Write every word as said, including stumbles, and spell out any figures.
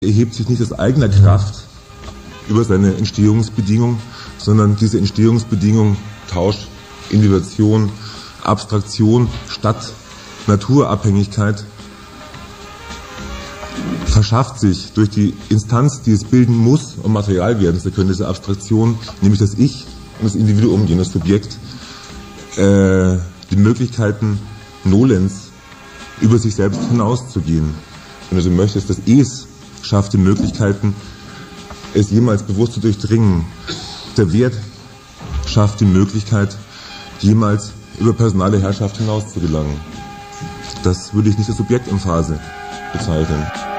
erhebt sich nicht aus eigener Kraft über seine Entstehungsbedingung, sondern diese Entstehungsbedingung, Tausch, Individuation, Abstraktion statt Naturabhängigkeit, verschafft sich durch die Instanz, die es bilden muss, um Material werden zu können, diese Abstraktion, nämlich das Ich und das Individuum, jenes Subjekt, äh, die Möglichkeiten nolens über sich selbst hinauszugehen. Wenn du so möchtest, das Es schafft die Möglichkeiten, es jemals bewusst zu durchdringen. Der Wert schafft die Möglichkeit, jemals über personale Herrschaft hinaus zu gelangen. Das würde ich nicht als Subjektemphase bezeichnen.